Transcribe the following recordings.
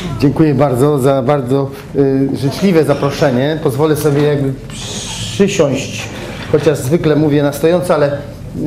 Dziękuję bardzo za bardzo życzliwe zaproszenie. Pozwolę sobie jakby przysiąść, chociaż zwykle mówię na stojąco, ale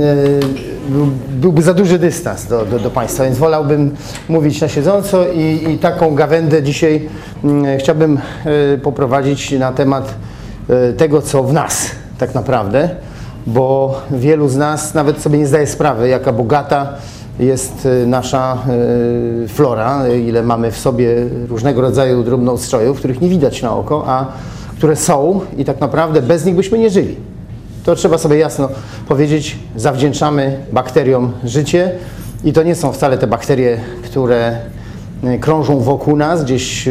byłby za duży dystans do Państwa, więc wolałbym mówić na siedząco i taką gawędę dzisiaj chciałbym poprowadzić na temat tego, co w nas tak naprawdę, bo wielu z nas nawet sobie nie zdaje sprawy, jaka bogata jest nasza flora, ile mamy w sobie różnego rodzaju drobnoustrojów, których nie widać na oko, a które są i tak naprawdę bez nich byśmy nie żyli. To trzeba sobie jasno powiedzieć, zawdzięczamy bakteriom życie i to nie są wcale te bakterie, które krążą wokół nas, gdzieś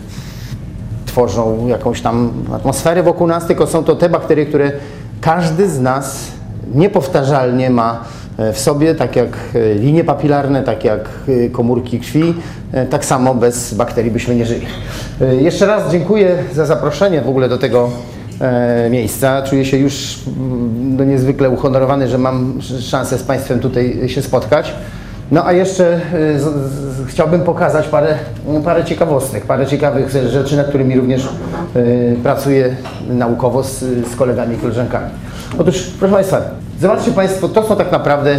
tworzą jakąś tam atmosferę wokół nas, tylko są to te bakterie, które każdy z nas niepowtarzalnie ma w sobie, tak jak linie papilarne, tak jak komórki krwi, tak samo bez bakterii byśmy nie żyli. Jeszcze raz dziękuję za zaproszenie w ogóle do tego miejsca. Czuję się już niezwykle uhonorowany, że mam szansę z Państwem tutaj się spotkać. No a jeszcze chciałbym pokazać parę ciekawostek, parę ciekawych rzeczy, nad którymi również pracuję naukowo z kolegami i koleżankami. Otóż, proszę Państwa, zobaczcie Państwo, to są tak naprawdę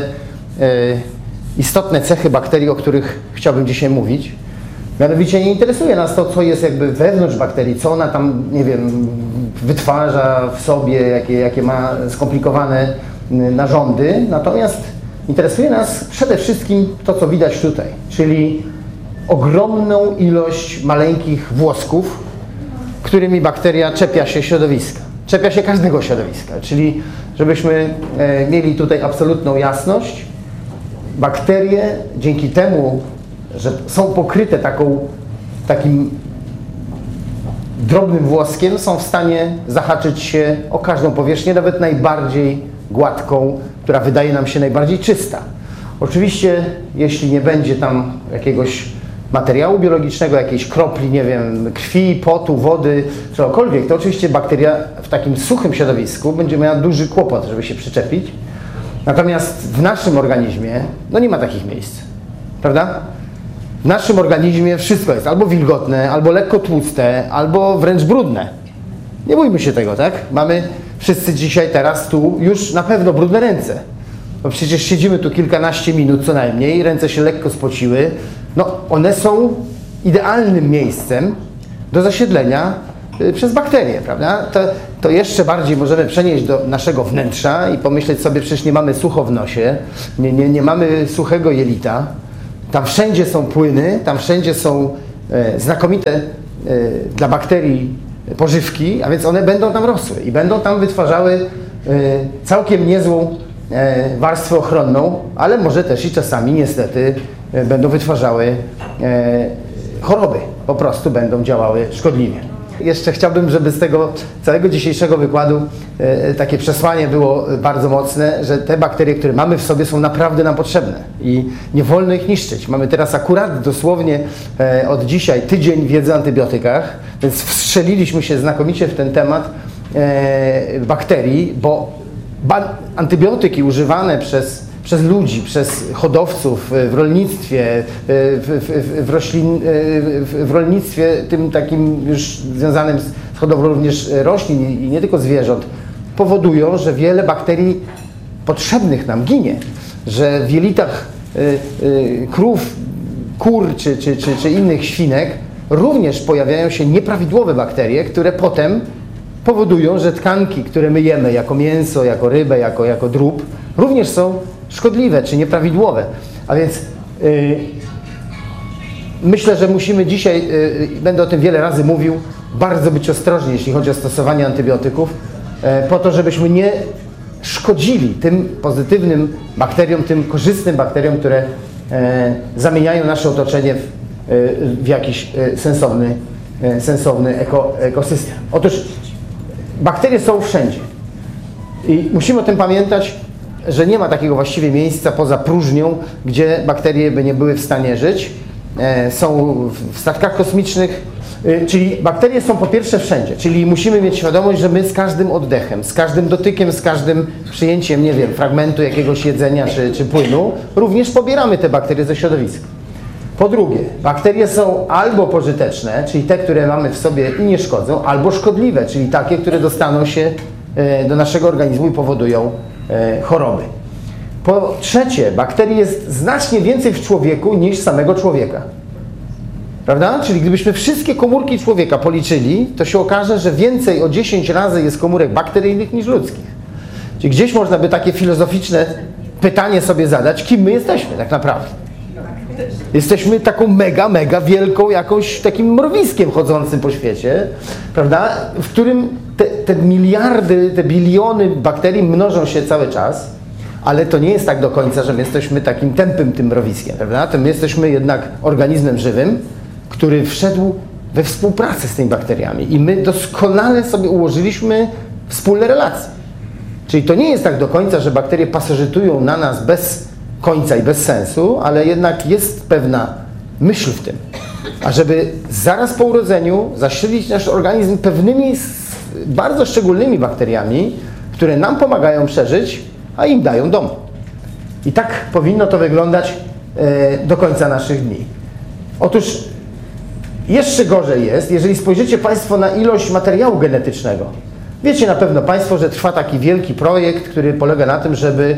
istotne cechy bakterii, o których chciałbym dzisiaj mówić. Mianowicie nie interesuje nas to, co jest jakby wewnątrz bakterii, co ona tam, nie wiem, wytwarza w sobie, jakie ma skomplikowane narządy. Natomiast interesuje nas przede wszystkim to, co widać tutaj, czyli ogromną ilość maleńkich włosków, którymi bakteria czepia się środowiska. Czepia się każdego środowiska, czyli żebyśmy mieli tutaj absolutną jasność, bakterie dzięki temu, że są pokryte takim drobnym włoskiem, są w stanie zahaczyć się o każdą powierzchnię, nawet najbardziej gładką, która wydaje nam się najbardziej czysta. Oczywiście, jeśli nie będzie tam jakiegoś materiału biologicznego, jakiejś kropli, nie wiem, krwi, potu, wody, czegokolwiek, to oczywiście bakteria w takim suchym środowisku będzie miała duży kłopot, żeby się przyczepić. Natomiast w naszym organizmie, no nie ma takich miejsc, prawda? W naszym organizmie wszystko jest albo wilgotne, albo lekko tłuste, albo wręcz brudne. Nie bójmy się tego, tak? Mamy wszyscy dzisiaj, teraz tu już na pewno brudne ręce. Bo przecież siedzimy tu kilkanaście minut co najmniej, ręce się lekko spociły. No, one są idealnym miejscem do zasiedlenia przez bakterie, prawda? To jeszcze bardziej możemy przenieść do naszego wnętrza i pomyśleć sobie, przecież nie mamy sucho w nosie, nie mamy suchego jelita. Tam wszędzie są płyny, tam wszędzie są znakomite dla bakterii pożywki, a więc one będą tam rosły i będą tam wytwarzały całkiem niezłą warstwę ochronną, ale może też i czasami niestety będą wytwarzały choroby, po prostu będą działały szkodliwie. Jeszcze chciałbym, żeby z tego całego dzisiejszego wykładu takie przesłanie było bardzo mocne, że te bakterie, które mamy w sobie, są naprawdę nam potrzebne i nie wolno ich niszczyć. Mamy teraz akurat dosłownie od dzisiaj tydzień wiedzy o antybiotykach, więc wstrzeliliśmy się znakomicie w ten temat bakterii, bo antybiotyki używane przez ludzi, przez hodowców w rolnictwie, w rolnictwie tym takim już związanym z hodowlą również roślin i nie tylko zwierząt, powodują, że wiele bakterii potrzebnych nam ginie, że w jelitach krów, kur czy innych świnek również pojawiają się nieprawidłowe bakterie, które potem powodują, że tkanki, które my jemy jako mięso, jako rybę, jako drób, również są szkodliwe czy nieprawidłowe. A więc myślę, że musimy dzisiaj, będę o tym wiele razy mówił, bardzo być ostrożni, jeśli chodzi o stosowanie antybiotyków, po to, żebyśmy nie szkodzili tym pozytywnym bakteriom, tym korzystnym bakteriom, które zamieniają nasze otoczenie w jakiś sensowny ekosystem. Otóż bakterie są wszędzie i musimy o tym pamiętać, że nie ma takiego właściwie miejsca poza próżnią, gdzie bakterie by nie były w stanie żyć. Są w statkach kosmicznych, czyli bakterie są po pierwsze wszędzie, czyli musimy mieć świadomość, że my z każdym oddechem, z każdym dotykiem, z każdym przyjęciem, nie wiem, fragmentu jakiegoś jedzenia czy płynu, również pobieramy te bakterie ze środowiska. Po drugie, bakterie są albo pożyteczne, czyli te, które mamy w sobie i nie szkodzą, albo szkodliwe, czyli takie, które dostaną się do naszego organizmu i powodują choroby. Po trzecie, bakterii jest znacznie więcej w człowieku niż samego człowieka. Prawda? Czyli gdybyśmy wszystkie komórki człowieka policzyli, to się okaże, że więcej o 10 razy jest komórek bakteryjnych niż ludzkich. Czyli gdzieś można by takie filozoficzne pytanie sobie zadać, kim my jesteśmy tak naprawdę. Jesteśmy taką mega wielką jakąś takim mrowiskiem chodzącym po świecie, prawda? W którym te miliardy, te biliony bakterii mnożą się cały czas, ale to nie jest tak do końca, że my jesteśmy takim tępym tym mrowiskiem, prawda? To my jesteśmy jednak organizmem żywym, który wszedł we współpracę z tymi bakteriami i my doskonale sobie ułożyliśmy wspólne relacje. Czyli to nie jest tak do końca, że bakterie pasożytują na nas bez końca i bez sensu, ale jednak jest pewna myśl w tym. A żeby zaraz po urodzeniu zasilić nasz organizm pewnymi bardzo szczególnymi bakteriami, które nam pomagają przeżyć, a im dają dom. I tak powinno to wyglądać do końca naszych dni. Otóż jeszcze gorzej jest, jeżeli spojrzycie Państwo na ilość materiału genetycznego. Wiecie na pewno Państwo, że trwa taki wielki projekt, który polega na tym, żeby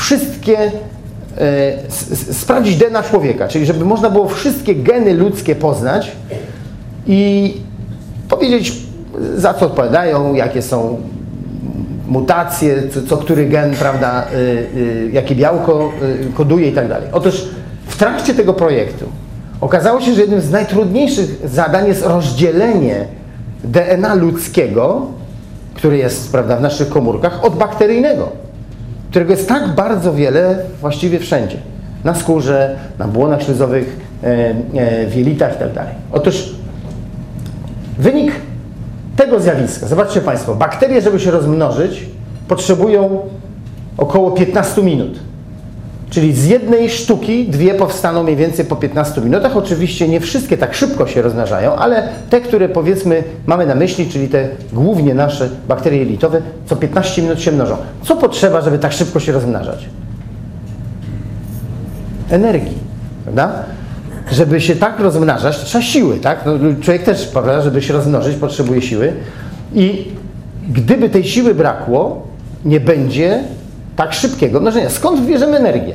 sprawdzić DNA człowieka, czyli żeby można było wszystkie geny ludzkie poznać i powiedzieć, za co odpowiadają, jakie są mutacje, co który gen, prawda, jakie białko koduje i tak dalej. Otóż w trakcie tego projektu okazało się, że jednym z najtrudniejszych zadań jest rozdzielenie DNA ludzkiego, który jest, prawda, w naszych komórkach, od bakteryjnego, którego jest tak bardzo wiele właściwie wszędzie. Na skórze, na błonach śluzowych, w jelitach i tak dalej. Otóż wynik tego zjawiska, zobaczcie Państwo, bakterie, żeby się rozmnożyć, potrzebują około 15 minut. Czyli z jednej sztuki dwie powstaną mniej więcej po 15 minutach. Oczywiście nie wszystkie tak szybko się rozmnażają, ale te, które powiedzmy mamy na myśli, czyli te głównie nasze bakterie jelitowe, co 15 minut się mnożą. Co potrzeba, żeby tak szybko się rozmnażać? Energii, prawda? Żeby się tak rozmnażać, to trzeba siły, tak? No, człowiek też, prawda, żeby się rozmnożyć, potrzebuje siły. I gdyby tej siły brakło, nie będzie tak szybkiego mnożenia. Skąd bierzemy energię?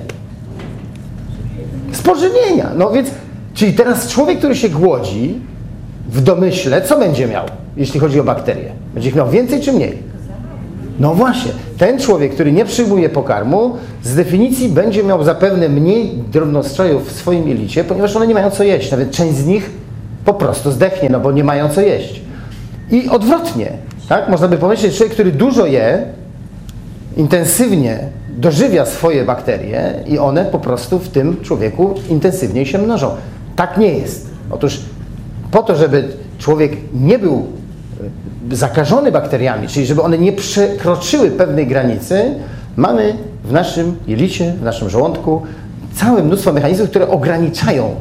Z pożywienia. No więc, czyli teraz człowiek, który się głodzi, w domyśle, co będzie miał, jeśli chodzi o bakterie? Będzie ich miał więcej czy mniej? No właśnie, ten człowiek, który nie przyjmuje pokarmu, z definicji będzie miał zapewne mniej drobnostrojów w swoim jelicie, ponieważ one nie mają co jeść. Nawet część z nich po prostu zdechnie, no bo nie mają co jeść. I odwrotnie, tak? Można by pomyśleć, że człowiek, który dużo je, intensywnie dożywia swoje bakterie i one po prostu w tym człowieku intensywniej się mnożą. Tak nie jest. Otóż po to, żeby człowiek nie był zakażony bakteriami, czyli żeby one nie przekroczyły pewnej granicy, mamy w naszym jelicie, w naszym żołądku całe mnóstwo mechanizmów, które ograniczają,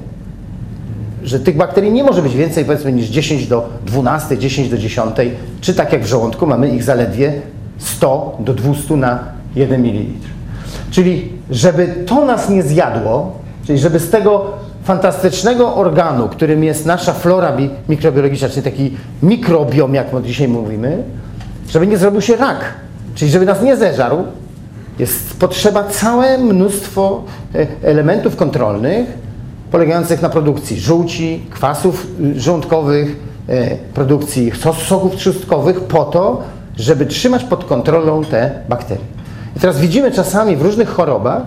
że tych bakterii nie może być więcej, powiedzmy, niż 10 do 12, 10 do 10, czy tak jak w żołądku mamy ich zaledwie 100 do 200 na 1 ml. Czyli żeby to nas nie zjadło, czyli żeby z tego fantastycznego organu, którym jest nasza flora mikrobiologiczna, czyli taki mikrobiom, jak my dzisiaj mówimy, żeby nie zrobił się rak, czyli żeby nas nie zeżarł, jest potrzeba całe mnóstwo elementów kontrolnych polegających na produkcji żółci, kwasów żołądkowych, produkcji soków trzustkowych po to, żeby trzymać pod kontrolą te bakterie. I teraz widzimy czasami w różnych chorobach,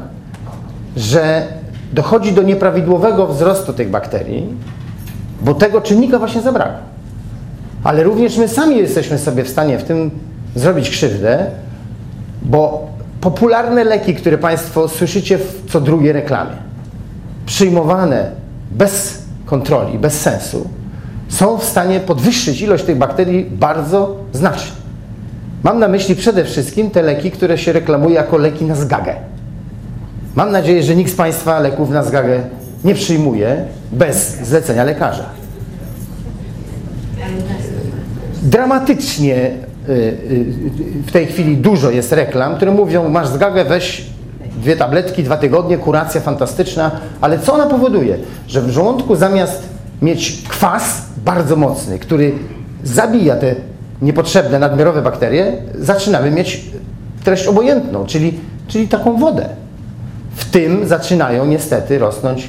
że dochodzi do nieprawidłowego wzrostu tych bakterii, bo tego czynnika właśnie zabrakło. Ale również my sami jesteśmy sobie w stanie w tym zrobić krzywdę, bo popularne leki, które Państwo słyszycie w co drugiej reklamie, przyjmowane bez kontroli, bez sensu, są w stanie podwyższyć ilość tych bakterii bardzo znacznie. Mam na myśli przede wszystkim te leki, które się reklamuje jako leki na zgagę. Mam nadzieję, że nikt z Państwa leków na zgagę nie przyjmuje bez zlecenia lekarza. Dramatycznie w tej chwili dużo jest reklam, które mówią, masz zgagę, weź 2 tabletki, 2 tygodnie, kuracja fantastyczna, ale co ona powoduje? Że w żołądku zamiast mieć kwas bardzo mocny, który zabija te niepotrzebne, nadmiarowe bakterie, zaczynamy mieć treść obojętną, czyli taką wodę. W tym zaczynają niestety rosnąć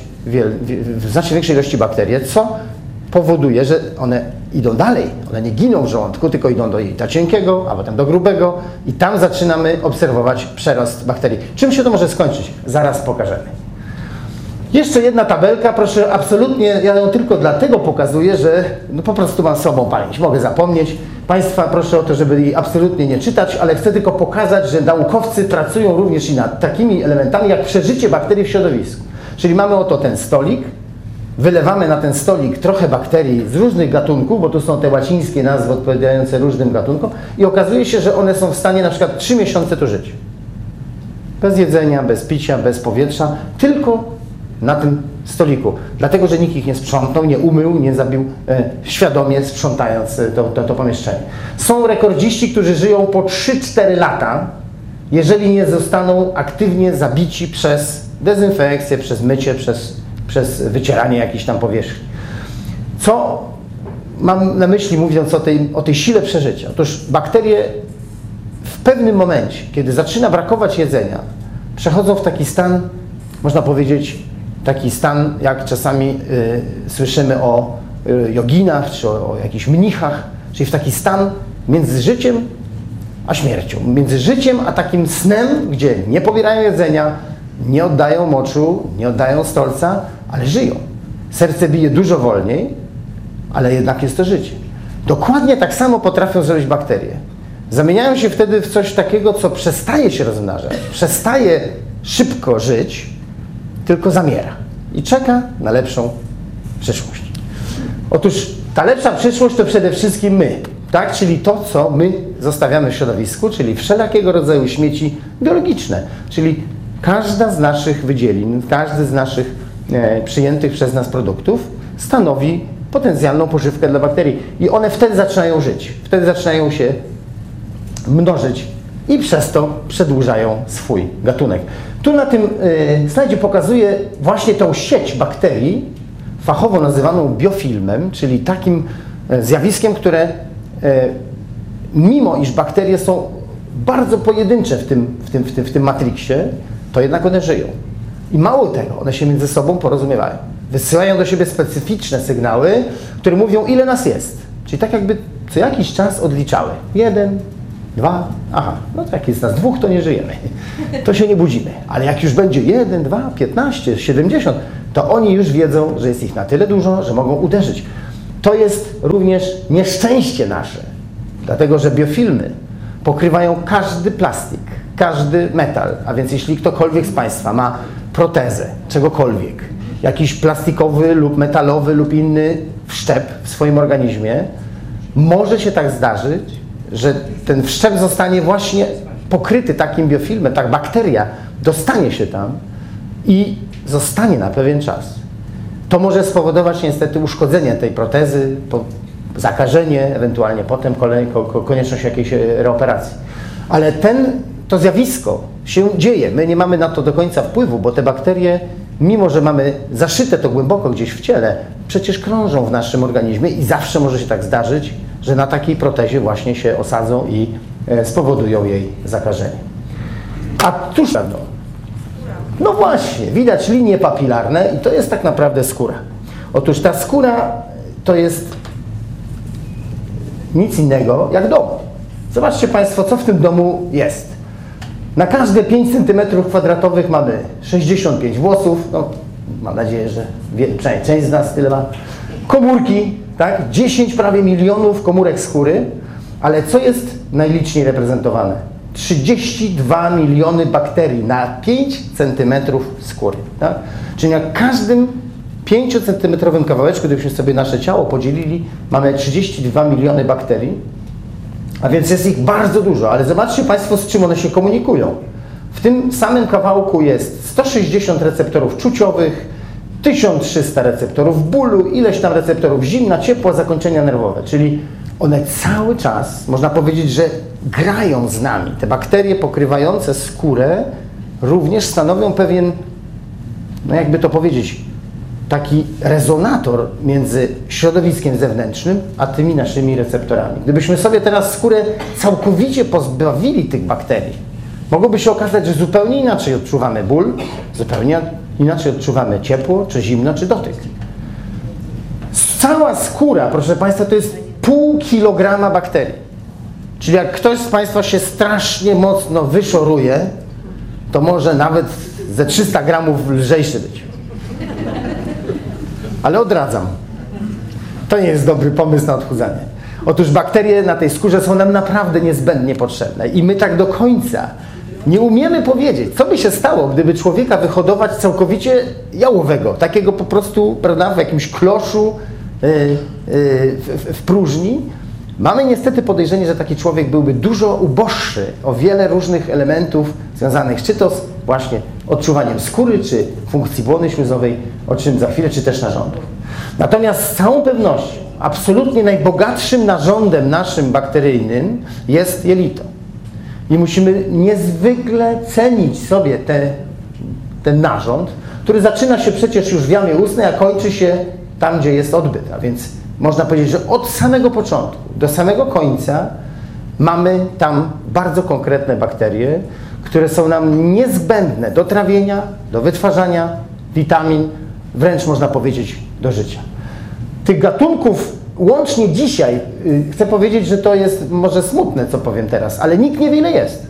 w znacznie większej ilości bakterie, co powoduje, że one idą dalej. One nie giną w żołądku, tylko idą do jelita cienkiego, a potem do grubego i tam zaczynamy obserwować przerost bakterii. Czym się to może skończyć? Zaraz pokażemy. Jeszcze jedna tabelka, proszę, absolutnie, ja ją tylko dlatego pokazuję, że no po prostu mam słabą pamięć, mogę zapomnieć. Państwa proszę o to, żeby jej absolutnie nie czytać, ale chcę tylko pokazać, że naukowcy pracują również i nad takimi elementami jak przeżycie bakterii w środowisku. Czyli mamy oto ten stolik, wylewamy na ten stolik trochę bakterii z różnych gatunków, bo tu są te łacińskie nazwy odpowiadające różnym gatunkom i okazuje się, że one są w stanie na przykład 3 miesiące tu żyć. Bez jedzenia, bez picia, bez powietrza, tylko na tym stoliku. Dlatego, że nikt ich nie sprzątnął, nie umył, nie zabił świadomie sprzątając to pomieszczenie. Są rekordziści, którzy żyją po 3-4 lata, jeżeli nie zostaną aktywnie zabici przez dezynfekcję, przez mycie, przez wycieranie jakichś tam powierzchni. Co mam na myśli, mówiąc o tej sile przeżycia? Otóż bakterie w pewnym momencie, kiedy zaczyna brakować jedzenia, przechodzą w taki stan, można powiedzieć, taki stan, jak czasami słyszymy o joginach, czy o jakichś mnichach, czyli w taki stan między życiem a śmiercią. Między życiem a takim snem, gdzie nie pobierają jedzenia, nie oddają moczu, nie oddają stolca, ale żyją. Serce bije dużo wolniej, ale jednak jest to życie. Dokładnie tak samo potrafią zrobić bakterie. Zamieniają się wtedy w coś takiego, co przestaje się rozmnażać, przestaje szybko żyć, tylko zamiera i czeka na lepszą przyszłość. Otóż ta lepsza przyszłość to przede wszystkim my, tak? Czyli to, co my zostawiamy w środowisku, czyli wszelakiego rodzaju śmieci biologiczne, czyli każda z naszych wydzielin, każdy z naszych przyjętych przez nas produktów stanowi potencjalną pożywkę dla bakterii i one wtedy zaczynają żyć, wtedy zaczynają się mnożyć i przez to przedłużają swój gatunek. Tu na tym slajdzie pokazuję właśnie tą sieć bakterii, fachowo nazywaną biofilmem, czyli takim zjawiskiem, które mimo iż bakterie są bardzo pojedyncze w tym matriksie, to jednak one żyją. I mało tego, one się między sobą porozumiewają. Wysyłają do siebie specyficzne sygnały, które mówią, ile nas jest. Czyli tak jakby co jakiś czas odliczały. 1, 2, aha, no to jak jest nas 2, to nie żyjemy. To się nie budzimy. Ale jak już będzie 1, 2, 15, 70, to oni już wiedzą, że jest ich na tyle dużo, że mogą uderzyć. To jest również nieszczęście nasze. Dlatego, że biofilmy pokrywają każdy plastik, każdy metal. A więc jeśli ktokolwiek z Państwa ma protezę, czegokolwiek, jakiś plastikowy lub metalowy lub inny wszczep w swoim organizmie, może się tak zdarzyć, że ten wszczep zostanie właśnie pokryty takim biofilmem, tak bakteria dostanie się tam i zostanie na pewien czas. To może spowodować niestety uszkodzenie tej protezy, zakażenie, ewentualnie potem konieczność jakiejś reoperacji. Ale to zjawisko się dzieje. My nie mamy na to do końca wpływu, bo te bakterie, mimo że mamy zaszyte to głęboko gdzieś w ciele, przecież krążą w naszym organizmie i zawsze może się tak zdarzyć, że na takiej protezie właśnie się osadzą i spowodują jej zakażenie. A cóż, no właśnie, widać linie papilarne i to jest tak naprawdę skóra. Otóż ta skóra to jest nic innego jak dom. Zobaczcie Państwo, co w tym domu jest. Na każde 5 cm² mamy 65 włosów, no, mam nadzieję, że przynajmniej część z nas tyle ma. Komórki, tak? 10 prawie milionów komórek skóry, ale co jest najliczniej reprezentowane? 32 miliony bakterii na 5 cm skóry. Tak? Czyli na każdym 5-centymetrowym kawałeczku, gdybyśmy sobie nasze ciało podzielili, mamy 32 miliony bakterii, a więc jest ich bardzo dużo, ale zobaczcie Państwo, z czym one się komunikują. W tym samym kawałku jest 160 receptorów czuciowych, 1300 receptorów bólu, ileś tam receptorów zimna, ciepła, zakończenia nerwowe, czyli one cały czas, można powiedzieć, że grają z nami. Te bakterie pokrywające skórę również stanowią pewien, no jakby to powiedzieć, taki rezonator między środowiskiem zewnętrznym, a tymi naszymi receptorami. Gdybyśmy sobie teraz skórę całkowicie pozbawili tych bakterii, mogłoby się okazać, że zupełnie inaczej odczuwamy ból, zupełnie inaczej odczuwamy ciepło, czy zimno, czy dotyk. Cała skóra, proszę Państwa, to jest pół kilograma bakterii. Czyli jak ktoś z Państwa się strasznie mocno wyszoruje, to może nawet ze 300 gramów lżejszy być. Ale odradzam. To nie jest dobry pomysł na odchudzanie. Otóż bakterie na tej skórze są nam naprawdę niezbędnie potrzebne i my tak do końca nie umiemy powiedzieć, co by się stało, gdyby człowieka wyhodować całkowicie jałowego, takiego po prostu, prawda, w jakimś kloszu, w próżni. Mamy niestety podejrzenie, że taki człowiek byłby dużo uboższy o wiele różnych elementów związanych czy to z właśnie odczuwaniem skóry, czy funkcji błony śluzowej, o czym za chwilę, czy też narządów. Natomiast z całą pewnością absolutnie najbogatszym narządem naszym bakteryjnym jest jelito. I musimy niezwykle cenić sobie ten narząd, który zaczyna się przecież już w jamie ustnej, a kończy się tam, gdzie jest odbyt. A więc można powiedzieć, że od samego początku do samego końca mamy tam bardzo konkretne bakterie, które są nam niezbędne do trawienia, do wytwarzania witamin, wręcz można powiedzieć do życia. Tych gatunków łącznie dzisiaj, chcę powiedzieć, że to jest może smutne, co powiem teraz, ale nikt nie wie, ile jest.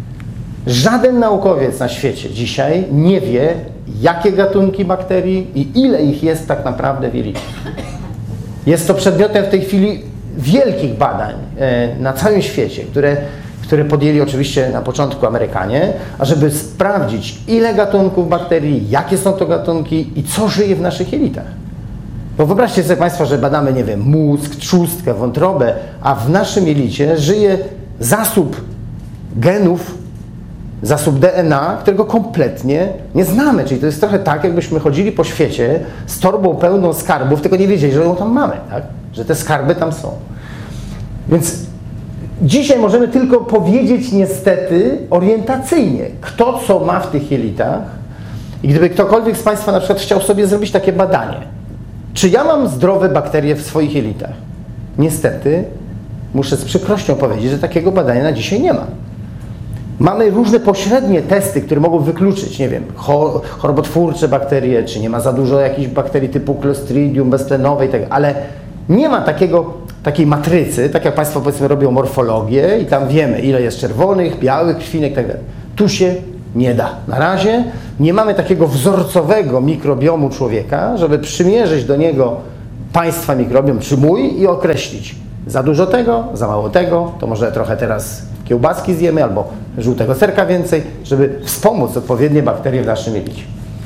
Żaden naukowiec na świecie dzisiaj nie wie, jakie gatunki bakterii i ile ich jest tak naprawdę w jelicie. Jest to przedmiotem w tej chwili wielkich badań na całym świecie, które podjęli oczywiście na początku Amerykanie, ażeby sprawdzić, ile gatunków bakterii, jakie są to gatunki i co żyje w naszych jelitach. Bo wyobraźcie sobie Państwo, że badamy, nie wiem, mózg, trzustkę, wątrobę, a w naszym jelicie żyje zasób genów, zasób DNA, którego kompletnie nie znamy. Czyli to jest trochę tak, jakbyśmy chodzili po świecie z torbą pełną skarbów, tylko nie wiedzieli, że ją tam mamy, tak? Że te skarby tam są. Więc dzisiaj możemy tylko powiedzieć niestety orientacyjnie, kto co ma w tych jelitach. I gdyby ktokolwiek z Państwa na przykład chciał sobie zrobić takie badanie, czy ja mam zdrowe bakterie w swoich jelitach? Niestety muszę z przykrością powiedzieć, że takiego badania na dzisiaj nie ma. Mamy różne pośrednie testy, które mogą wykluczyć, nie wiem, chorobotwórcze bakterie, czy nie ma za dużo jakichś bakterii typu Clostridium beztlenowej, ale nie ma takiej matrycy, tak jak Państwo powiedzmy robią morfologię i tam wiemy, ile jest czerwonych, białych krwinek i tak dalej. Tu się nie da. Na razie nie mamy takiego wzorcowego mikrobiomu człowieka, żeby przymierzyć do niego Państwa mikrobiom, czy mój, i określić za dużo tego, za mało tego, to może trochę teraz kiełbaski zjemy albo żółtego serka więcej, żeby wspomóc odpowiednie bakterie w naszym jelicie.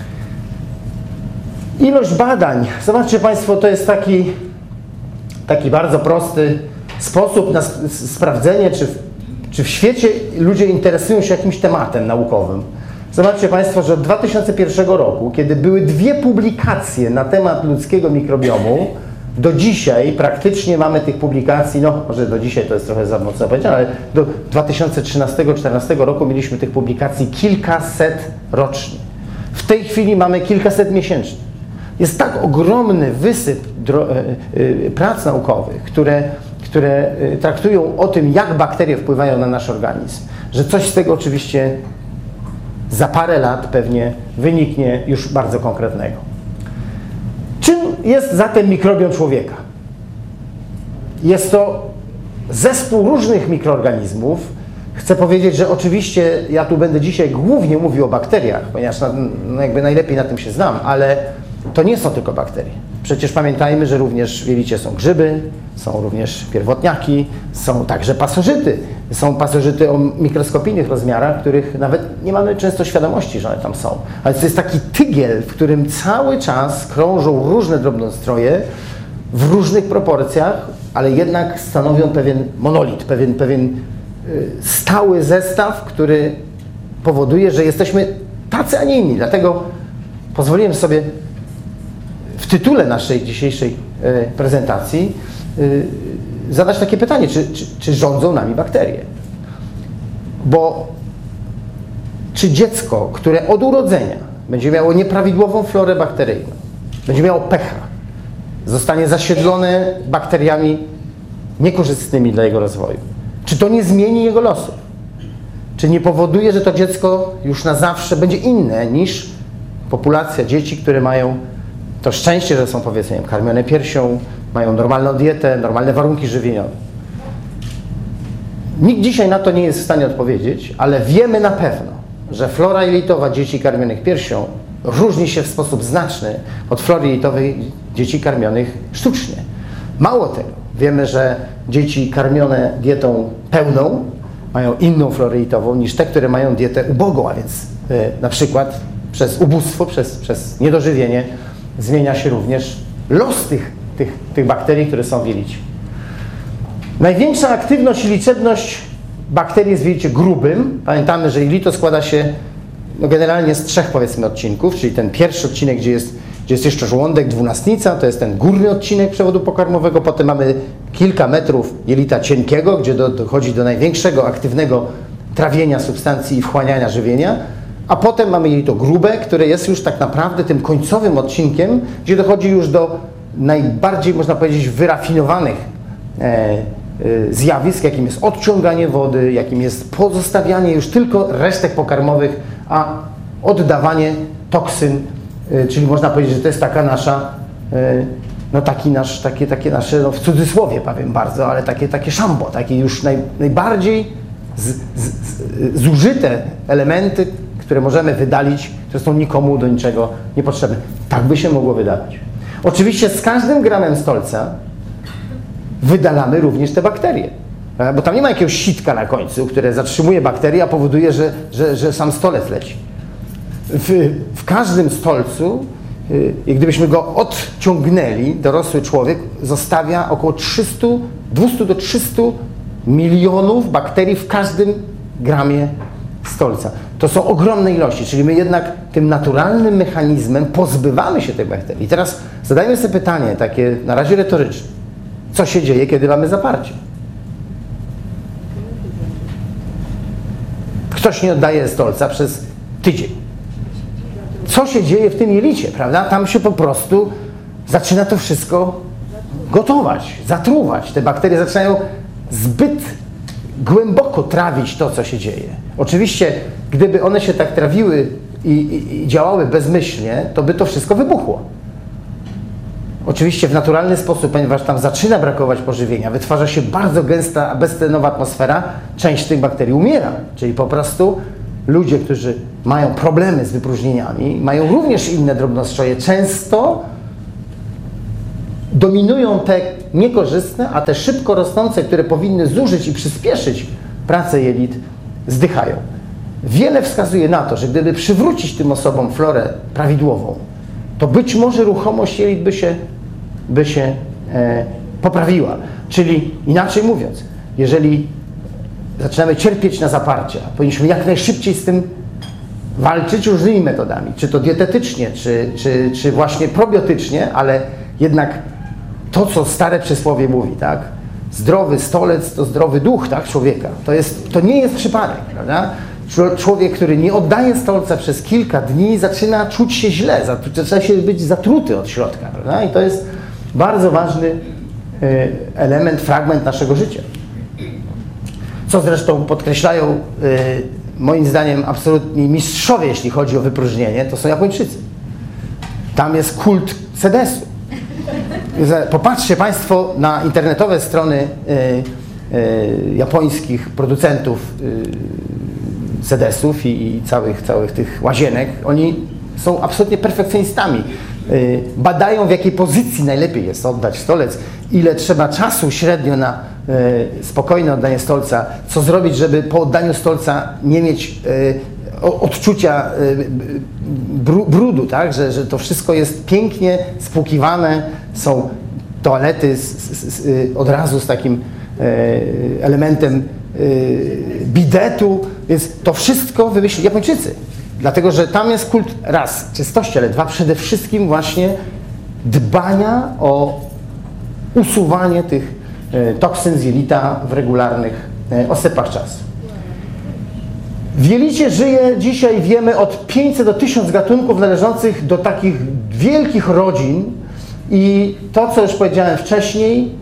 Ilość badań, zobaczcie Państwo, to jest taki bardzo prosty sposób na sprawdzenie, czy w świecie ludzie interesują się jakimś tematem naukowym. Zobaczcie Państwo, że od 2001 roku, kiedy były 2 publikacje na temat ludzkiego mikrobiomu, do dzisiaj praktycznie mamy tych publikacji, no może do dzisiaj to jest trochę za mocno powiedziane, ale do 2013-2014 roku mieliśmy tych publikacji kilkaset rocznie. W tej chwili mamy kilkaset miesięcznie. Jest tak ogromny wysyp prac naukowych, które traktują o tym, jak bakterie wpływają na nasz organizm, że coś z tego oczywiście za parę lat pewnie wyniknie już bardzo konkretnego. Czym jest zatem mikrobiom człowieka? Jest to zespół różnych mikroorganizmów. Chcę powiedzieć, że oczywiście ja tu będę dzisiaj głównie mówił o bakteriach, ponieważ jakby najlepiej na tym się znam, ale to nie są tylko bakterie. Przecież pamiętajmy, że również w jelicie są grzyby, są również pierwotniaki, są także pasożyty. Są pasożyty o mikroskopijnych rozmiarach, których nawet nie mamy często świadomości, że one tam są. Ale to jest taki tygiel, w którym cały czas krążą różne drobnostroje w różnych proporcjach, ale jednak stanowią pewien monolit, pewien stały zestaw, który powoduje, że jesteśmy tacy, a nie inni. Dlatego pozwoliłem sobie w tytule naszej dzisiejszej prezentacji zadać takie pytanie, czy rządzą nami bakterie? Bo czy dziecko, które od urodzenia będzie miało nieprawidłową florę bakteryjną, będzie miało pH, zostanie zasiedlone bakteriami niekorzystnymi dla jego rozwoju, czy to nie zmieni jego losu? Czy nie powoduje, że to dziecko już na zawsze będzie inne niż populacja dzieci, które mają to szczęście, że są, powiedzmy, karmione piersią, mają normalną dietę, normalne warunki żywieniowe? Nikt dzisiaj na to nie jest w stanie odpowiedzieć, ale wiemy na pewno, że flora jelitowa dzieci karmionych piersią różni się w sposób znaczny od flory jelitowej dzieci karmionych sztucznie. Mało tego, wiemy, że dzieci karmione dietą pełną mają inną florę jelitową niż te, które mają dietę ubogą, a więc na przykład przez ubóstwo, przez niedożywienie zmienia się również los tych bakterii, które są w jelicie. Największa aktywność i liczebność bakterii jest w jelicie grubym. Pamiętamy, że jelito składa się generalnie z 3, powiedzmy, odcinków, czyli ten pierwszy odcinek, gdzie jest jeszcze żołądek, dwunastnica, to jest ten górny odcinek przewodu pokarmowego, potem mamy kilka metrów jelita cienkiego, gdzie dochodzi do największego aktywnego trawienia substancji i wchłaniania żywienia, a potem mamy jelito grube, które jest już tak naprawdę tym końcowym odcinkiem, gdzie dochodzi już do najbardziej, można powiedzieć, wyrafinowanych zjawisk, jakim jest odciąganie wody, jakim jest pozostawianie już tylko resztek pokarmowych, a oddawanie toksyn, czyli można powiedzieć, że to jest taka nasza, no takie nasze, no w cudzysłowie powiem bardzo, ale takie szambo, takie już najbardziej zużyte elementy, które możemy wydalić, które są nikomu do niczego niepotrzebne. Tak by się mogło wydawać. Oczywiście z każdym gramem stolca wydalamy również te bakterie, bo tam nie ma jakiegoś sitka na końcu, które zatrzymuje bakterie, a powoduje, że sam stolec leci. W każdym stolcu, gdybyśmy go odciągnęli, dorosły człowiek zostawia około 200 do 300 milionów bakterii w każdym gramie stolca. To są ogromne ilości, czyli my jednak tym naturalnym mechanizmem pozbywamy się tych bakterii. I teraz zadajmy sobie pytanie, takie na razie retoryczne. Co się dzieje, kiedy mamy zaparcie? Ktoś nie oddaje stolca przez tydzień. Co się dzieje w tym jelicie, prawda? Tam się po prostu zaczyna to wszystko gotować, zatruwać. Te bakterie zaczynają zbyt głęboko trawić to, co się dzieje. Oczywiście, gdyby one się tak trawiły i działały bezmyślnie, to by to wszystko wybuchło. Oczywiście w naturalny sposób, ponieważ tam zaczyna brakować pożywienia, wytwarza się bardzo gęsta, beztlenowa atmosfera, część tych bakterii umiera. Czyli po prostu ludzie, którzy mają problemy z wypróżnieniami, mają również inne drobnostrzoje, często dominują te niekorzystne, a te szybko rosnące, które powinny zużyć i przyspieszyć pracę jelit, zdychają. Wiele wskazuje na to, że gdyby przywrócić tym osobom florę prawidłową, to być może ruchomość jelit by się poprawiła. Czyli inaczej mówiąc, jeżeli zaczynamy cierpieć na zaparcia, powinniśmy jak najszybciej z tym walczyć różnymi metodami, czy to dietetycznie, czy właśnie probiotycznie, ale jednak to, co stare przysłowie mówi, tak? Zdrowy stolec to zdrowy duch, tak, człowieka. To nie jest przypadek, prawda? Człowiek, który nie oddaje stolca przez kilka dni, zaczyna czuć się źle, zaczyna się być zatruty od środka, prawda? I to jest bardzo ważny element, fragment naszego życia. Co zresztą podkreślają, moim zdaniem, absolutni mistrzowie, jeśli chodzi o wypróżnienie, to są Japończycy. Tam jest kult sedesu. Popatrzcie Państwo na internetowe strony japońskich producentów sedesów i całych tych łazienek. Oni są absolutnie perfekcjonistami. Badają, w jakiej pozycji najlepiej jest oddać stolec, ile trzeba czasu średnio na spokojne oddanie stolca, co zrobić, żeby po oddaniu stolca nie mieć odczucia brudu, tak? Że to wszystko jest pięknie spłukiwane, są toalety od razu z takim elementem bidetu, więc to wszystko wymyślili Japończycy. Dlatego, że tam jest kult raz czystości, ale dwa przede wszystkim właśnie dbania o usuwanie tych toksyn z jelita w regularnych oscypach czasu. W jelicie żyje dzisiaj, wiemy, od 500 do 1000 gatunków należących do takich wielkich rodzin i to, co już powiedziałem wcześniej,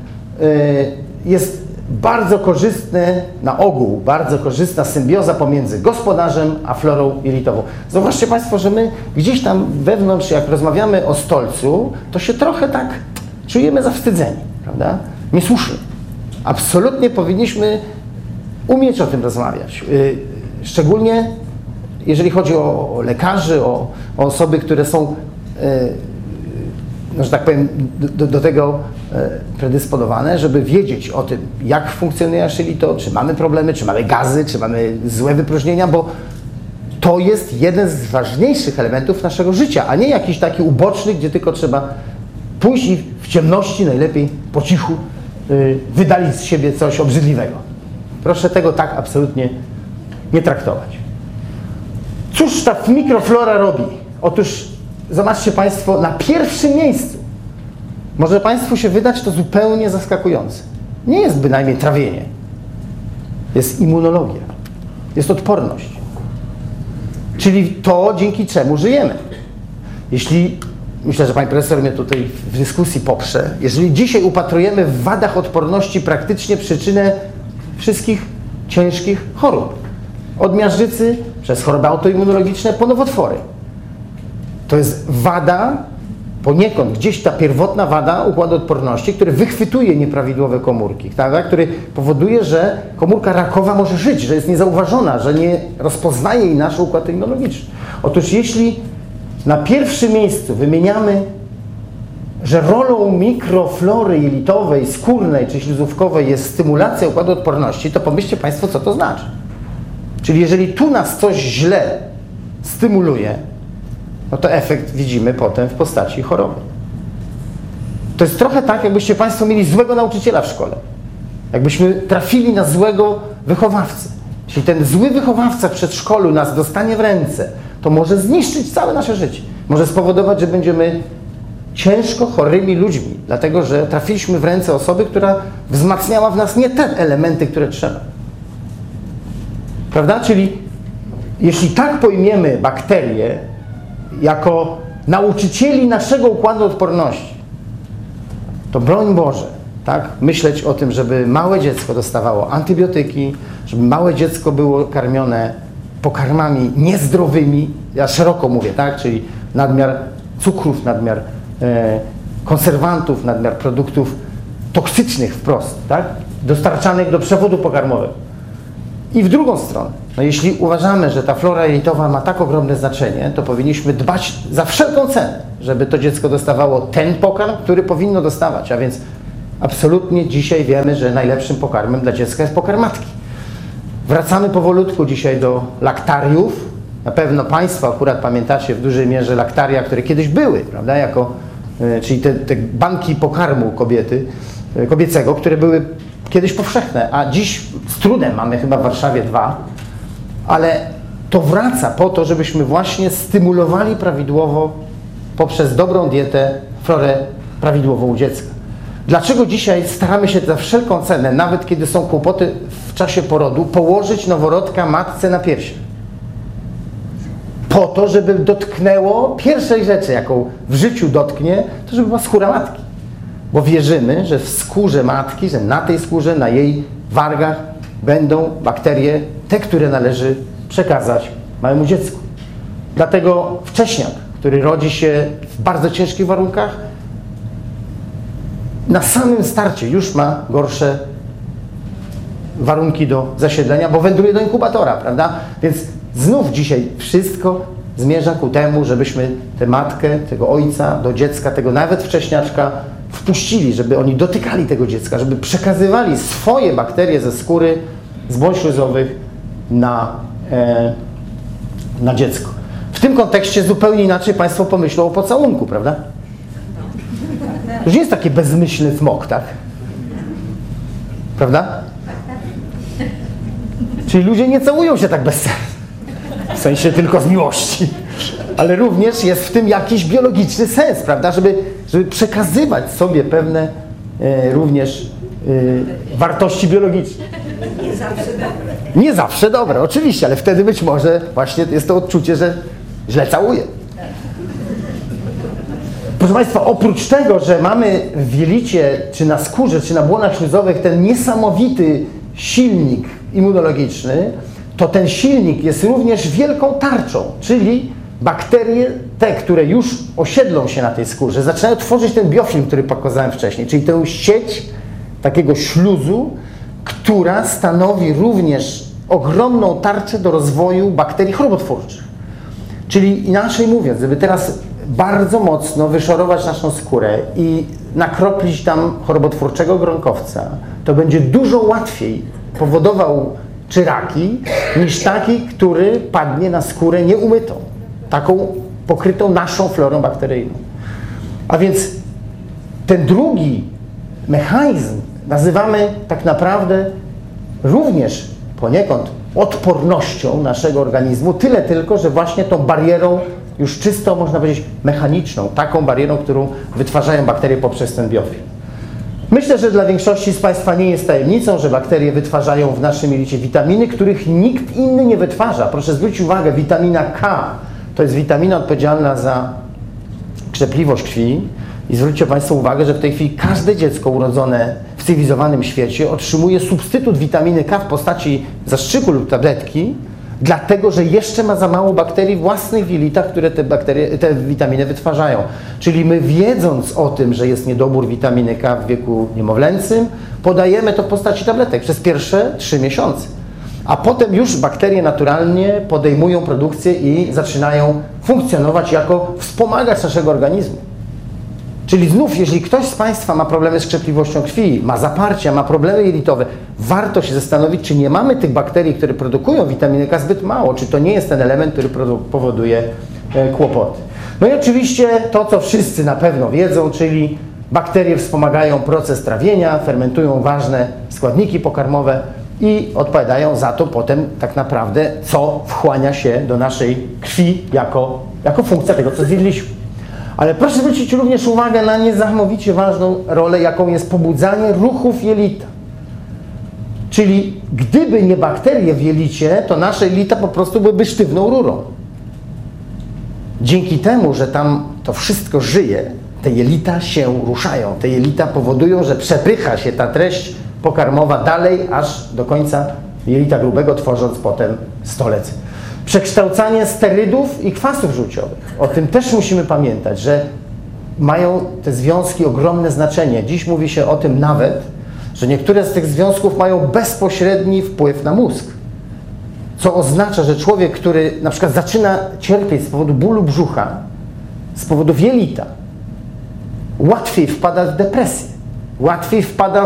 jest bardzo korzystne, na ogół bardzo korzystna symbioza pomiędzy gospodarzem a florą jelitową. Zauważcie Państwo, że my gdzieś tam wewnątrz, jak rozmawiamy o stolcu, to się trochę tak czujemy zawstydzeni, prawda? Niesłusznie. Absolutnie powinniśmy umieć o tym rozmawiać. Szczególnie jeżeli chodzi o lekarzy, o osoby, które są, no, że tak powiem, do tego predysponowane, żeby wiedzieć o tym, jak funkcjonuje nasze jelito, czy mamy problemy, czy mamy gazy, czy mamy złe wypróżnienia, bo to jest jeden z ważniejszych elementów naszego życia, a nie jakiś taki uboczny, gdzie tylko trzeba pójść i w ciemności, najlepiej po cichu, wydalić z siebie coś obrzydliwego. Proszę tego tak absolutnie nie traktować. Cóż ta mikroflora robi? Otóż zobaczcie Państwo, na pierwszym miejscu może Państwu się wydać to zupełnie zaskakujące. Nie jest bynajmniej trawienie. Jest immunologia. Jest odporność. Czyli to, dzięki czemu żyjemy. Jeśli, myślę, że Pani Profesor mnie tutaj w dyskusji poprze, jeżeli dzisiaj upatrujemy w wadach odporności praktycznie przyczynę wszystkich ciężkich chorób. Od miażdżycy, przez choroby autoimmunologiczne, po nowotwory. To jest wada, poniekąd gdzieś ta pierwotna wada układu odporności, który wychwytuje nieprawidłowe komórki, tak? Który powoduje, że komórka rakowa może żyć, że jest niezauważona, że nie rozpoznaje jej nasz układ immunologiczny. Otóż jeśli na pierwszym miejscu wymieniamy, że rolą mikroflory jelitowej, skórnej czy śluzówkowej jest stymulacja układu odporności, to pomyślcie Państwo, co to znaczy. Czyli jeżeli tu nas coś źle stymuluje, no to efekt widzimy potem w postaci choroby. To jest trochę tak, jakbyście Państwo mieli złego nauczyciela w szkole. Jakbyśmy trafili na złego wychowawcę. Jeśli ten zły wychowawca w przedszkolu nas dostanie w ręce, to może zniszczyć całe nasze życie. Może spowodować, że będziemy ciężko chorymi ludźmi, dlatego że trafiliśmy w ręce osoby, która wzmacniała w nas nie te elementy, które trzeba. Prawda? Czyli jeśli tak pojmiemy bakterie jako nauczycieli naszego układu odporności, to broń Boże, tak, myśleć o tym, żeby małe dziecko dostawało antybiotyki, żeby małe dziecko było karmione pokarmami niezdrowymi, ja szeroko mówię, tak, czyli nadmiar cukrów, nadmiar konserwantów, nadmiar produktów toksycznych wprost, tak, dostarczanych do przewodu pokarmowego. I w drugą stronę, no jeśli uważamy, że ta flora jelitowa ma tak ogromne znaczenie, to powinniśmy dbać za wszelką cenę, żeby to dziecko dostawało ten pokarm, który powinno dostawać, a więc absolutnie dzisiaj wiemy, że najlepszym pokarmem dla dziecka jest pokarm matki. Wracamy powolutku dzisiaj do laktariów. Na pewno Państwo akurat pamiętacie w dużej mierze laktaria, które kiedyś były, prawda, czyli te banki pokarmu kobiecego, które były kiedyś powszechne, a dziś z trudem mamy chyba w Warszawie 2, ale to wraca po to, żebyśmy właśnie stymulowali prawidłowo poprzez dobrą dietę florę prawidłową u dziecka. Dlaczego dzisiaj staramy się za wszelką cenę, nawet kiedy są kłopoty w czasie porodu, położyć noworodka matce na piersi? Po to, żeby dotknęło pierwszej rzeczy, jaką w życiu dotknie, to żeby była skóra matki. Bo wierzymy, że w skórze matki, że na tej skórze, na jej wargach będą bakterie, te, które należy przekazać małemu dziecku. Dlatego wcześniak, który rodzi się w bardzo ciężkich warunkach, na samym starcie już ma gorsze warunki do zasiedlenia, bo wędruje do inkubatora, prawda? Więc znów dzisiaj wszystko zmierza ku temu, żebyśmy tę matkę, tego ojca do dziecka, tego nawet wcześniaczka wpuścili, żeby oni dotykali tego dziecka, żeby przekazywali swoje bakterie ze skóry, z błon śluzowych na dziecko. W tym kontekście zupełnie inaczej Państwo pomyślą o pocałunku, prawda? To już nie jest taki bezmyślny smok, tak? Prawda? Czyli ludzie nie całują się tak bez sensu. W sensie tylko z miłości. Ale również jest w tym jakiś biologiczny sens, prawda? Żeby przekazywać sobie pewne również wartości biologiczne. Nie zawsze dobre. Nie zawsze dobre, oczywiście, ale wtedy być może właśnie jest to odczucie, że źle całuję. Proszę Państwa, oprócz tego, że mamy w jelicie, czy na skórze, czy na błonach śluzowych ten niesamowity silnik immunologiczny, to ten silnik jest również wielką tarczą, czyli bakterie, te, które już osiedlą się na tej skórze, zaczynają tworzyć ten biofilm, który pokazałem wcześniej, czyli tę sieć takiego śluzu, która stanowi również ogromną tarczę do rozwoju bakterii chorobotwórczych. Czyli inaczej mówiąc, żeby teraz bardzo mocno wyszorować naszą skórę i nakroplić tam chorobotwórczego gronkowca, to będzie dużo łatwiej powodował czy raki, niż taki, który padnie na skórę nieumytą, taką pokrytą naszą florą bakteryjną. A więc ten drugi mechanizm nazywamy tak naprawdę również poniekąd odpornością naszego organizmu, tyle tylko, że właśnie tą barierą już czysto, można powiedzieć, mechaniczną, taką barierą, którą wytwarzają bakterie poprzez ten biofilm. Myślę, że dla większości z Państwa nie jest tajemnicą, że bakterie wytwarzają w naszym jelicie witaminy, których nikt inny nie wytwarza. Proszę zwrócić uwagę, witamina K to jest witamina odpowiedzialna za krzepliwość krwi. I zwróćcie Państwo uwagę, że w tej chwili każde dziecko urodzone w cywilizowanym świecie otrzymuje substytut witaminy K w postaci zastrzyku lub tabletki, dlatego że jeszcze ma za mało bakterii własnych w jelitach, które te witaminy wytwarzają. Czyli my, wiedząc o tym, że jest niedobór witaminy K w wieku niemowlęcym, podajemy to w postaci tabletek przez pierwsze 3 miesiące. A potem już bakterie naturalnie podejmują produkcję i zaczynają funkcjonować jako wspomagacz naszego organizmu. Czyli znów, jeżeli ktoś z Państwa ma problemy z krzepliwością krwi, ma zaparcia, ma problemy jelitowe, warto się zastanowić, czy nie mamy tych bakterii, które produkują witaminę K zbyt mało, czy to nie jest ten element, który powoduje kłopoty. No i oczywiście to, co wszyscy na pewno wiedzą, czyli bakterie wspomagają proces trawienia, fermentują ważne składniki pokarmowe i odpowiadają za to potem tak naprawdę, co wchłania się do naszej krwi jako funkcja tego, co zjedliśmy. Ale proszę zwrócić również uwagę na niesamowicie ważną rolę, jaką jest pobudzanie ruchów jelita. Czyli gdyby nie bakterie w jelicie, to nasze jelita po prostu byłyby sztywną rurą. Dzięki temu, że tam to wszystko żyje, te jelita się ruszają. Te jelita powodują, że przepycha się ta treść pokarmowa dalej, aż do końca jelita grubego, tworząc potem stolec. Przekształcanie sterydów i kwasów żółciowych. O tym też musimy pamiętać, że mają te związki ogromne znaczenie. Dziś mówi się o tym nawet, że niektóre z tych związków mają bezpośredni wpływ na mózg. Co oznacza, że człowiek, który na przykład zaczyna cierpieć z powodu bólu brzucha, z powodu jelita, łatwiej wpada w depresję, łatwiej wpada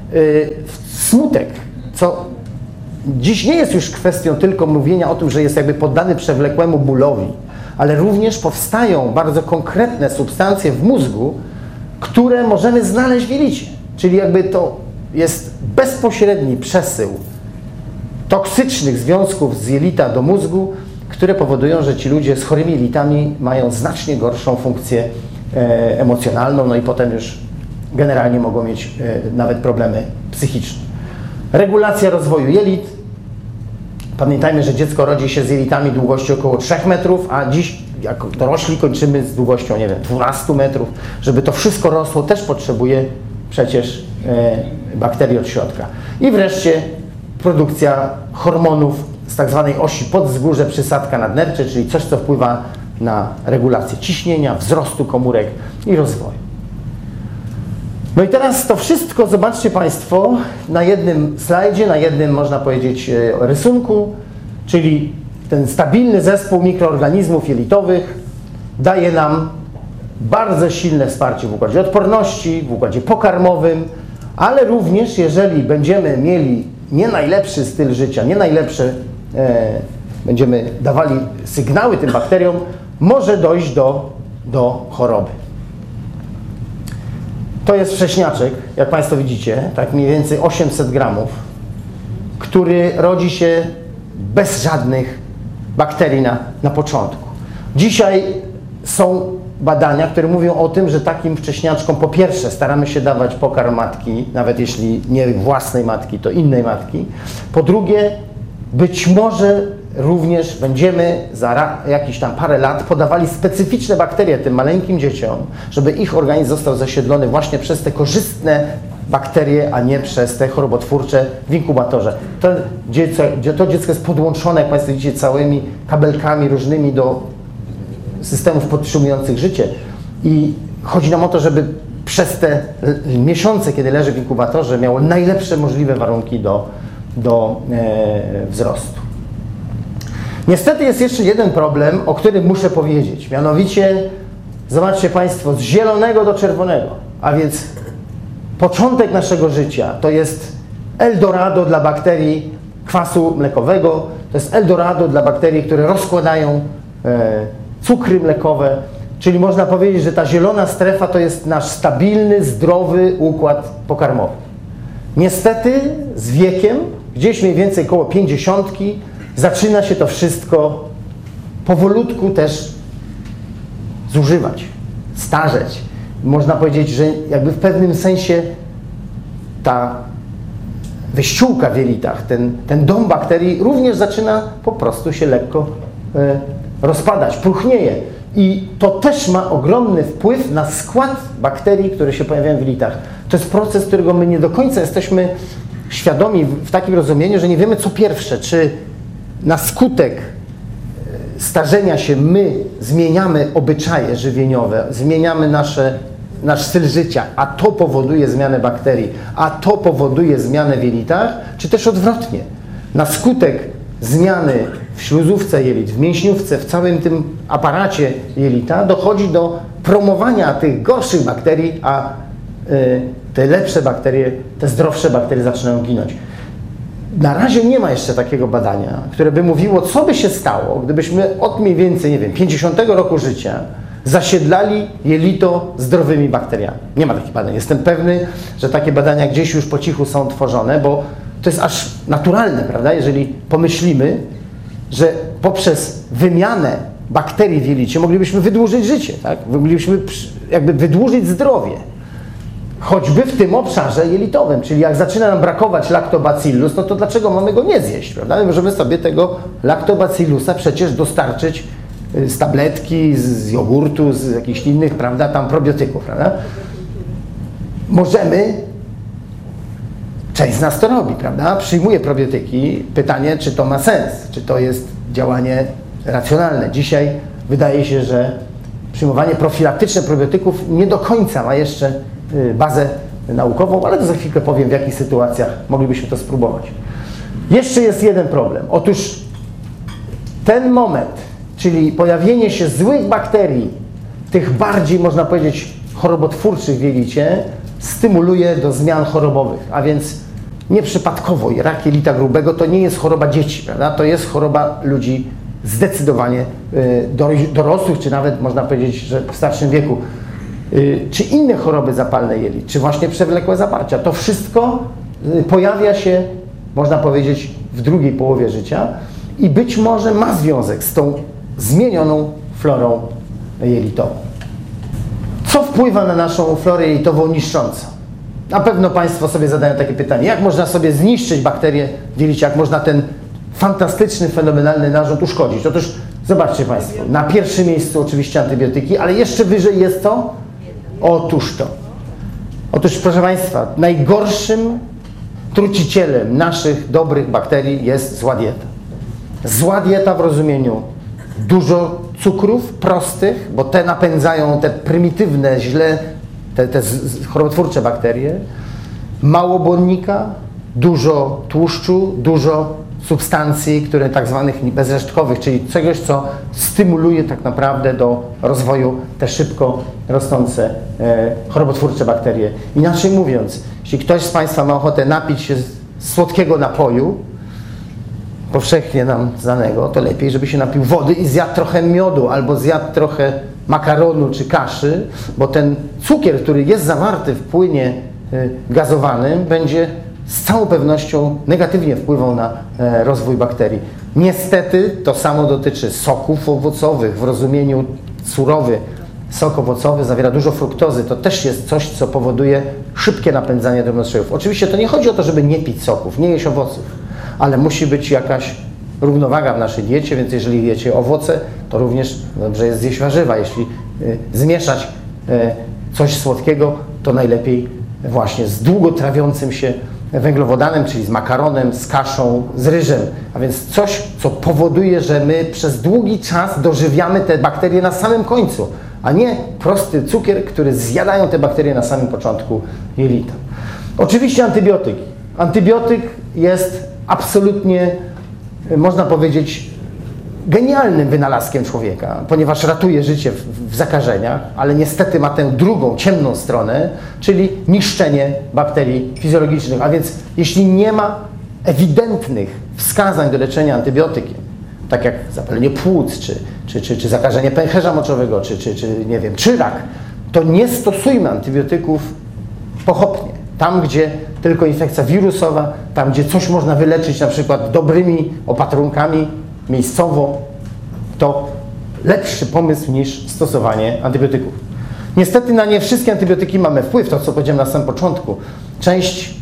w smutek, co dziś nie jest już kwestią tylko mówienia o tym, że jest jakby poddany przewlekłemu bólowi, ale również powstają bardzo konkretne substancje w mózgu, które możemy znaleźć w jelicie. Czyli jakby to jest bezpośredni przesył toksycznych związków z jelita do mózgu, które powodują, że ci ludzie z chorymi jelitami mają znacznie gorszą funkcję emocjonalną, no i potem już generalnie mogą mieć nawet problemy psychiczne. Regulacja rozwoju jelit. Pamiętajmy, że dziecko rodzi się z jelitami długości około 3 metrów, a dziś jako dorośli kończymy z długością, nie wiem, 12 metrów. Żeby to wszystko rosło, też potrzebuje przecież bakterii od środka. I wreszcie produkcja hormonów z tak zwanej osi podzgórze, przysadka nadnercze, czyli coś, co wpływa na regulację ciśnienia, wzrostu komórek i rozwoju. No i teraz to wszystko, zobaczcie Państwo, na jednym slajdzie, na jednym, można powiedzieć, rysunku, czyli ten stabilny zespół mikroorganizmów jelitowych daje nam bardzo silne wsparcie w układzie odporności, w układzie pokarmowym, ale również jeżeli będziemy mieli nie najlepszy styl życia, nie najlepsze, będziemy dawali sygnały tym bakteriom, może dojść do choroby. To jest wcześniaczek, jak Państwo widzicie, tak mniej więcej 800 gramów, który rodzi się bez żadnych bakterii na początku. Dzisiaj są badania, które mówią o tym, że takim wcześniaczkom po pierwsze staramy się dawać pokarm matki, nawet jeśli nie własnej matki, to innej matki. Po drugie, być może również będziemy za jakieś tam parę lat podawali specyficzne bakterie tym maleńkim dzieciom, żeby ich organizm został zasiedlony właśnie przez te korzystne bakterie, a nie przez te chorobotwórcze w inkubatorze. To dziecko jest podłączone, jak Państwo widzicie, całymi kabelkami różnymi do systemów podtrzymujących życie i chodzi nam o to, żeby przez te miesiące, kiedy leży w inkubatorze, miało najlepsze możliwe warunki do wzrostu. Niestety jest jeszcze jeden problem, o którym muszę powiedzieć. Mianowicie, zobaczcie Państwo, z zielonego do czerwonego, a więc początek naszego życia to jest Eldorado dla bakterii kwasu mlekowego, to jest Eldorado dla bakterii, które rozkładają cukry mlekowe, czyli można powiedzieć, że ta zielona strefa to jest nasz stabilny, zdrowy układ pokarmowy. Niestety z wiekiem, gdzieś mniej więcej koło 50, zaczyna się to wszystko powolutku też zużywać, starzeć. Można powiedzieć, że jakby w pewnym sensie ta wyściółka w jelitach, ten dom bakterii również zaczyna po prostu się lekko rozpadać, próchnieje. I to też ma ogromny wpływ na skład bakterii, które się pojawiają w jelitach. To jest proces, którego my nie do końca jesteśmy świadomi w takim rozumieniu, że nie wiemy co pierwsze, czy na skutek starzenia się my zmieniamy obyczaje żywieniowe, zmieniamy nasz styl życia, a to powoduje zmianę bakterii, a to powoduje zmianę w jelitach, czy też odwrotnie. Na skutek zmiany w śluzówce jelit, w mięśniówce, w całym tym aparacie jelita dochodzi do promowania tych gorszych bakterii, a te lepsze bakterie, te zdrowsze bakterie zaczynają ginąć. Na razie nie ma jeszcze takiego badania, które by mówiło, co by się stało, gdybyśmy od mniej więcej, nie wiem, 50 roku życia zasiedlali jelito zdrowymi bakteriami. Nie ma takich badań. Jestem pewny, że takie badania gdzieś już po cichu są tworzone, bo to jest aż naturalne, prawda? Jeżeli pomyślimy, że poprzez wymianę bakterii w jelicie moglibyśmy wydłużyć życie, tak? Moglibyśmy jakby wydłużyć zdrowie. Choćby w tym obszarze jelitowym, czyli jak zaczyna nam brakować lactobacillus, no to dlaczego mamy go nie zjeść, prawda? My możemy sobie tego lactobacillusa przecież dostarczyć z tabletki, z jogurtu, z jakichś innych, prawda, tam probiotyków, prawda? Możemy, część z nas to robi, prawda? Przyjmuje probiotyki. Pytanie, czy to ma sens, czy to jest działanie racjonalne. Dzisiaj wydaje się, że przyjmowanie profilaktyczne probiotyków nie do końca ma jeszcze bazę naukową, ale to za chwilkę powiem, w jakich sytuacjach moglibyśmy to spróbować. Jeszcze jest jeden problem. Otóż ten moment, czyli pojawienie się złych bakterii, tych bardziej, można powiedzieć, chorobotwórczych w jelicie, stymuluje do zmian chorobowych, a więc nieprzypadkowo rak jelita grubego to nie jest choroba dzieci, prawda? To jest choroba ludzi zdecydowanie dorosłych, czy nawet można powiedzieć, że w starszym wieku. Czy inne choroby zapalne jelit, czy właśnie przewlekłe zaparcia. To wszystko pojawia się, można powiedzieć, w drugiej połowie życia i być może ma związek z tą zmienioną florą jelitową. Co wpływa na naszą florę jelitową niszcząco? Na pewno Państwo sobie zadają takie pytanie, jak można sobie zniszczyć bakterię w jelicie, jak można ten fantastyczny, fenomenalny narząd uszkodzić. Otóż zobaczcie Państwo, na pierwszym miejscu oczywiście antybiotyki, ale jeszcze wyżej jest to? Otóż to. Otóż, proszę Państwa, najgorszym trucicielem naszych dobrych bakterii jest zła dieta. Zła dieta w rozumieniu dużo cukrów prostych, bo te napędzają te prymitywne, źle, te chorobotwórcze bakterie, mało błonnika, dużo tłuszczu, dużo substancji, które tak zwanych bezresztkowych, czyli czegoś, co stymuluje tak naprawdę do rozwoju te szybko rosnące chorobotwórcze bakterie. Inaczej mówiąc, jeśli ktoś z Państwa ma ochotę napić się słodkiego napoju, powszechnie nam znanego, to lepiej, żeby się napił wody i zjadł trochę miodu, albo zjadł trochę makaronu czy kaszy, bo ten cukier, który jest zawarty w płynie gazowanym, będzie z całą pewnością negatywnie wpływał na rozwój bakterii. Niestety to samo dotyczy soków owocowych w rozumieniu surowy, sok owocowy zawiera dużo fruktozy. To też jest coś, co powoduje szybkie napędzanie drobnostrzejów. Oczywiście to nie chodzi o to, żeby nie pić soków, nie jeść owoców, ale musi być jakaś równowaga w naszej diecie, więc jeżeli jecie owoce, to również dobrze jest zjeść warzywa. Jeśli zmieszać coś słodkiego, to najlepiej właśnie z długo trawiącym się węglowodanem, czyli z makaronem, z kaszą, z ryżem. A więc coś, co powoduje, że my przez długi czas dożywiamy te bakterie na samym końcu, a nie prosty cukier, który zjadają te bakterie na samym początku jelita. Oczywiście antybiotyki. Antybiotyk jest absolutnie, można powiedzieć, genialnym wynalazkiem człowieka, ponieważ ratuje życie w zakażeniach, ale niestety ma tę drugą, ciemną stronę, czyli niszczenie bakterii fizjologicznych. A więc jeśli nie ma ewidentnych wskazań do leczenia antybiotykiem, tak jak zapalenie płuc, czy zakażenie pęcherza moczowego, nie wiem, czy rak, to nie stosujmy antybiotyków pochopnie. Tam, gdzie tylko infekcja wirusowa, tam, gdzie coś można wyleczyć na przykład dobrymi opatrunkami miejscowo, to lepszy pomysł niż stosowanie antybiotyków. Niestety na nie wszystkie antybiotyki mamy wpływ, to co powiedziałem na samym początku. Część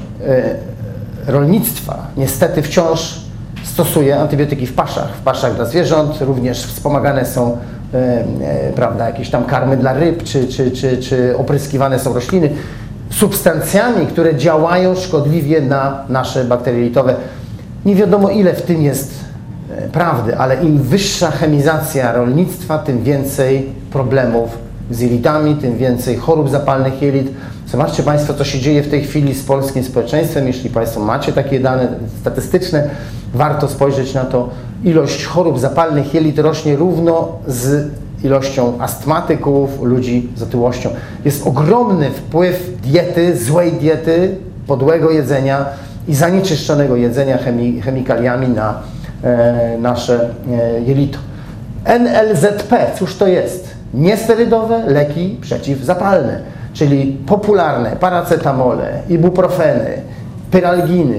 rolnictwa niestety wciąż stosuje antybiotyki w paszach dla zwierząt, również wspomagane są prawda, jakieś tam karmy dla ryb, czy opryskiwane są rośliny substancjami, które działają szkodliwie na nasze bakterie jelitowe. Nie wiadomo ile w tym jest prawdy, ale im wyższa chemizacja rolnictwa, tym więcej problemów z jelitami, tym więcej chorób zapalnych jelit. Zobaczcie Państwo, co się dzieje w tej chwili z polskim społeczeństwem. Jeśli Państwo macie takie dane statystyczne, warto spojrzeć na to. Ilość chorób zapalnych jelit rośnie równo z ilością astmatyków, ludzi z otyłością. Jest ogromny wpływ diety, złej diety, podłego jedzenia i zanieczyszczonego jedzenia chemikaliami na nasze jelito. NLZP, cóż to jest? Niesterydowe leki przeciwzapalne, czyli popularne paracetamole, ibuprofeny, pyralginy.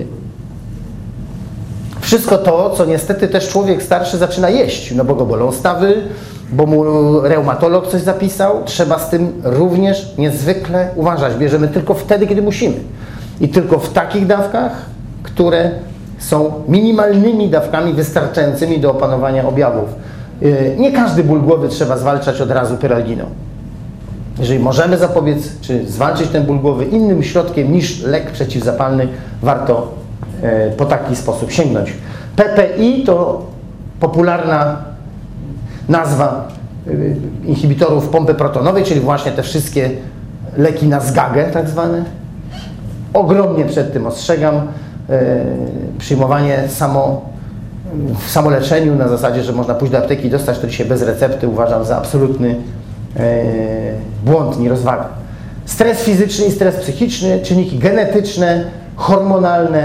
Wszystko to, co niestety też człowiek starszy zaczyna jeść, no bo go bolą stawy, bo mu reumatolog coś zapisał. Trzeba z tym również niezwykle uważać. Bierzemy tylko wtedy, kiedy musimy. I tylko w takich dawkach, które są minimalnymi dawkami wystarczającymi do opanowania objawów. Nie każdy ból głowy trzeba zwalczać od razu pyralginą. Jeżeli możemy zapobiec, czy zwalczyć ten ból głowy innym środkiem niż lek przeciwzapalny, warto po taki sposób sięgnąć. PPI to popularna nazwa inhibitorów pompy protonowej, czyli właśnie te wszystkie leki na zgagę tak zwane. Ogromnie przed tym ostrzegam. Przyjmowanie w samoleczeniu na zasadzie, że można pójść do apteki i dostać to dzisiaj bez recepty, uważam za absolutny błąd, nierozwagę. Stres fizyczny i stres psychiczny, czynniki genetyczne, hormonalne,